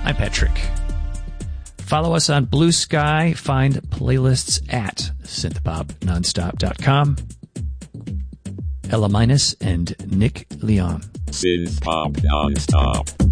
I'm Patrick. Follow us on Blue Sky. Find playlists at synthpopnonstop.com. Ella Minus and Nick Leon. Synthpop Nonstop.